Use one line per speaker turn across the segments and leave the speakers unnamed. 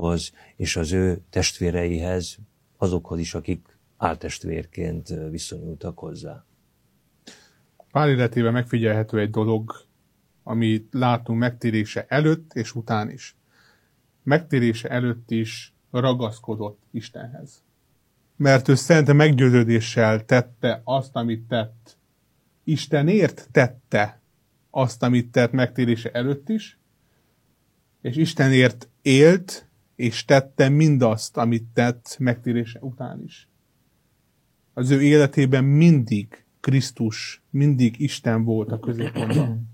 Jézushoz és az ő testvéreihez, azokhoz is, akik áltestvérként viszonyultak hozzá.
Pál életében megfigyelhető egy dolog, amit látunk megtérése előtt és után is. Megtérése előtt is ragaszkodott Istenhez. Mert ő szent meggyőződéssel tette azt, amit tett. Istenért tette azt, amit tett megtérése előtt is, és Istenért élt, és tette mindazt, amit tett megtérése után is. Az ő életében mindig Krisztus, mindig Isten volt a középpontban.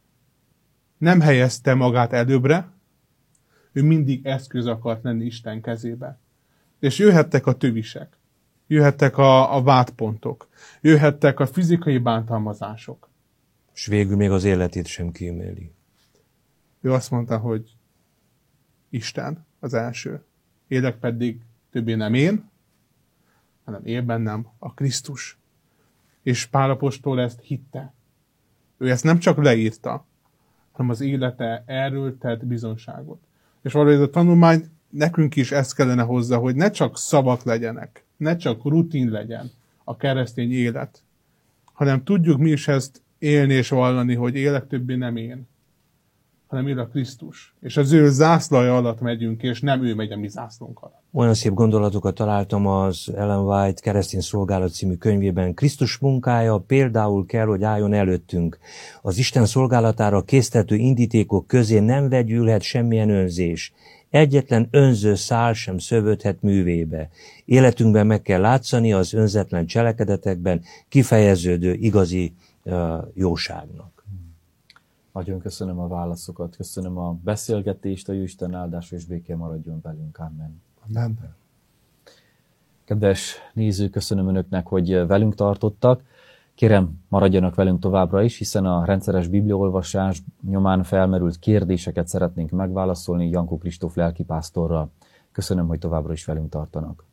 Nem helyezte magát előbbre, ő mindig eszköz akart lenni Isten kezébe. És jöhettek a tövisek, jöhettek a vádpontok, jöhettek a fizikai bántalmazások.
És végül még az életét sem kíméli.
Ő azt mondta, hogy Isten az első. Élek pedig többé nem én, hanem él bennem a Krisztus. És Pál apostol ezt hitte. Ő ezt nem csak leírta, hanem az élete erről tett bizonságot. És valójában a tanulmány nekünk is ezt kellene hozzá, hogy ne csak szavak legyenek, ne csak rutin legyen a keresztény élet, hanem tudjuk mi is ezt élni és vallani, hogy élek többé nem én, hanem él a Krisztus. És az ő zászlaja alatt megyünk, és nem ő megy a mi zászlónk alatt.
Olyan szép gondolatokat találtam az Ellen White Keresztény Szolgálat című könyvében. Krisztus munkája például kell, hogy álljon előttünk. Az Isten szolgálatára késztető indítékok közé nem vegyülhet semmilyen önzés. Egyetlen önző szál sem szövődhet művébe. Életünkben meg kell látszani az önzetlen cselekedetekben kifejeződő igazi jóságnak.
Nagyon köszönöm a válaszokat, köszönöm a beszélgetést, a Jóisten áldása és béke maradjon velünk. Amen.
Amen.
Kedves nézők, köszönöm Önöknek, hogy velünk tartottak. Kérem, maradjanak velünk továbbra is, hiszen a rendszeres bibliaolvasás nyomán felmerült kérdéseket szeretnénk megválaszolni Jankó Kristóf lelkipásztorral. Köszönöm, hogy továbbra is velünk tartanak.